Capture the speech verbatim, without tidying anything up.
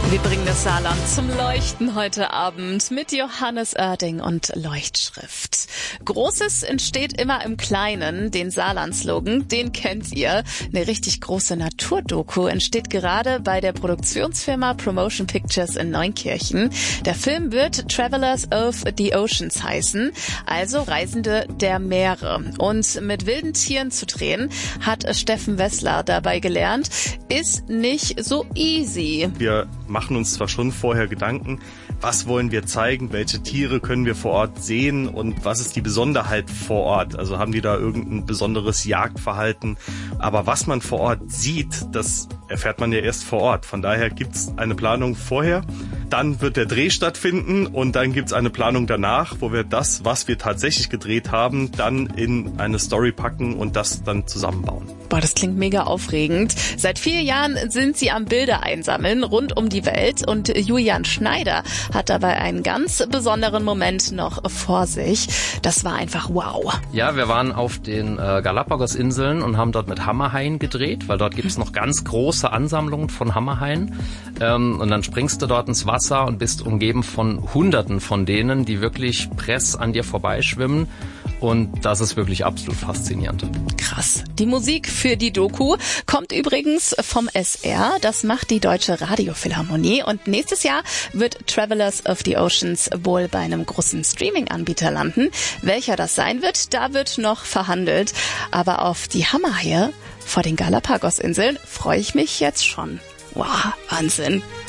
Wir bringen das Saarland zum Leuchten heute Abend mit Johannes Oerding und Leuchtschrift. Großes entsteht immer im Kleinen, den Saarland-Slogan, den kennt ihr. Eine richtig große Naturdoku entsteht gerade bei der Produktionsfirma Promotion Pictures in Neunkirchen. Der Film wird Travelers of the Oceans heißen, also Reisende der Meere. Und mit wilden Tieren zu drehen, hat Steffen Wessler dabei gelernt, ist nicht so easy. Wir machen uns zwar schon vorher Gedanken, was wollen wir zeigen, welche Tiere können wir vor Ort sehen und was ist die Besonderheit vor Ort. Also haben die da irgendein besonderes Jagdverhalten. Aber was man vor Ort sieht, das erfährt man ja erst vor Ort. Von daher gibt's eine Planung vorher, dann wird der Dreh stattfinden und dann gibt's eine Planung danach, wo wir das, was wir tatsächlich gedreht haben, dann in eine Story packen und das dann zusammenbauen. Boah, das klingt mega aufregend. Seit vier Jahren sind sie am Bilder einsammeln rund um die Welt und Julian Schneider hat dabei einen ganz besonderen Moment noch vor sich. Das war einfach wow. Ja, wir waren auf den äh, Galapagos-Inseln und haben dort mit Hammerhaien gedreht, weil dort gibt es noch ganz große Ansammlungen von Hammerhaien. Ähm, und dann springst du dort ins Wasser und bist umgeben von Hunderten von denen, die wirklich press an dir vorbeischwimmen. Und das ist wirklich absolut faszinierend. Krass. Die Musik für die Doku kommt übrigens vom S R. Das macht die Deutsche Radiophilharmonie. Und nächstes Jahr wird Travelers of the Oceans wohl bei einem großen Streaming-Anbieter landen. Welcher das sein wird, da wird noch verhandelt. Aber auf die Hammerhaie vor den Galapagos-Inseln freue ich mich jetzt schon. Wow, Wahnsinn.